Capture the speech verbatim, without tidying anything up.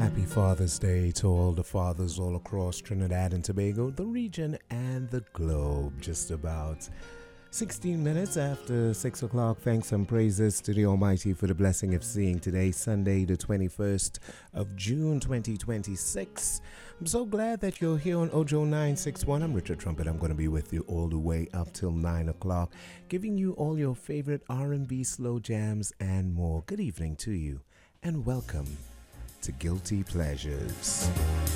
Happy Father's Day to all the fathers all across Trinidad and Tobago, the region, and the globe. Just about sixteen minutes after six o'clock. Thanks and praises to the Almighty for the blessing of seeing today, Sunday, the twenty-first of June, twenty twenty-six. I'm so glad that you're here on Ojo nine six one. I'm Richard Trumpet. I'm going to be with you all the way up till nine o'clock, giving you all your favorite R and B, slow jams, and more. Good evening to you, and welcome to Guilty Pleasures.